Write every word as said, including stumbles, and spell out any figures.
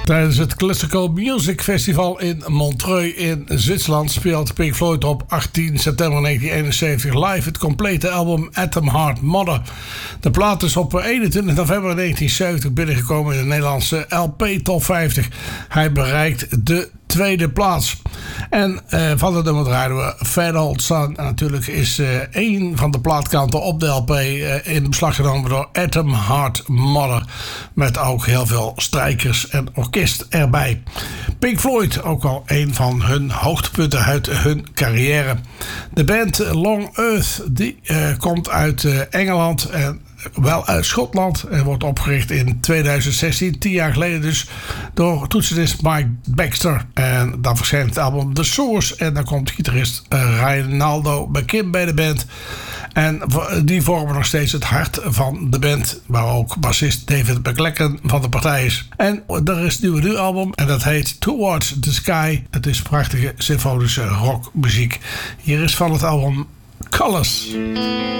Tijdens het Classical Music Festival in Montreux in Zwitserland speelt Pink Floyd op achttien september negentien eenenzeventig live het complete album Atom Heart Mother. De plaat is op eenentwintig november negentien zeventig binnengekomen in de Nederlandse L P Top vijftig. Hij bereikt de tweede plaats. En uh, van de nummer draaien we Fat Old Sun. En natuurlijk is uh, één van de plaatkanten op de L P uh, in beslag genomen door Atom Heart Mother. Met ook heel veel strijkers en orkest erbij. Pink Floyd, ook al een van hun hoogtepunten uit hun carrière. De band Long Earth die, uh, komt uit uh, Engeland en wel uit Schotland en wordt opgericht in tweeduizend zestien, tien jaar geleden dus, door toetsenist Mike Baxter. En dan verschijnt het album The Source en dan komt gitarist Reinaldo McKim bij de band. En die vormen nog steeds het hart van de band, waar ook bassist David McLachlan van de partij is. En er is nu een nieuw album en dat heet Towards the Sky. Het is prachtige symfonische rockmuziek. Hier is van het album Colors.